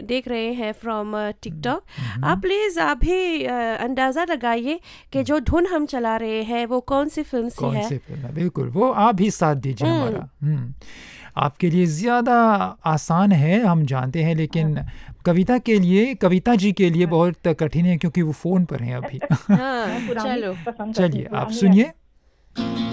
देख रहे हैं फ्रॉम टिकटॉक, आप प्लीज़ आप भी अंदाज़ा लगाइए कि जो धुन हम चला रहे हैं वो कौन सी फिल्म से कौन है। सी फिल्म है, बिल्कुल वो आप भी साथ दीजिए हमारा। आपके लिए ज़्यादा आसान है हम जानते हैं, लेकिन कविता के लिए, कविता जी के लिए बहुत कठिन है क्योंकि वो फ़ोन पर हैं अभी। हाँ मैं पुरानी चलो पसंद करती चलिए हूँ, आप पुरानी सुनिए।